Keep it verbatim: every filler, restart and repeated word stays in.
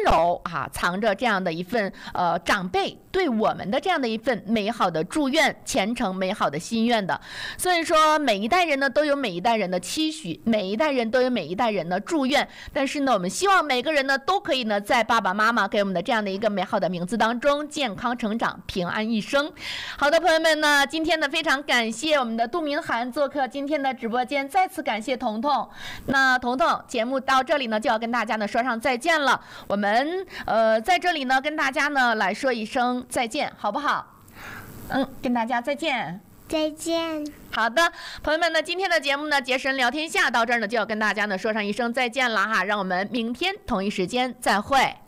柔啊，藏着这样的一份呃长辈对我们的这样的一份美好的祝愿，虔诚美好的心愿的。所以说每一代人呢都有每一代人的期许，每一代人都有每一代人的祝愿，但是呢我们希望每个人呢都可以呢在爸爸妈妈给我们的这样的一个美好的名字当中健康成长，平安一生。好的朋友们呢，今天呢非常感谢我们的杜明涵做客今天的直播间，再次感谢彤彤。那彤彤，节目到这里呢就要跟大家呢说上再见了，我们呃在这里呢跟大家呢来说一声再见，好不好？嗯，跟大家再见。 再见。 好的，朋友们呢，今天的节目呢，杰神聊天下到这儿呢，就要跟大家呢说上一声再见了哈，让我们明天同一时间再会。